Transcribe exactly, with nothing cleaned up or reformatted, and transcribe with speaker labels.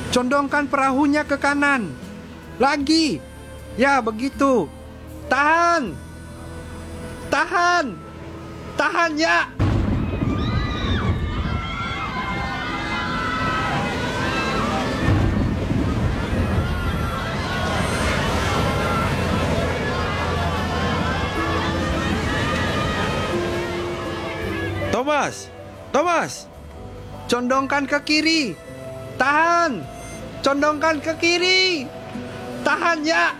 Speaker 1: Condongkan perahunya ke kanan. Lagi. Ya, begitu. Tahan. Tahan. Tahan ya. Thomas. Thomas. Condongkan ke kiri. Tahan. Condongkan ke kiri. Tahan ya.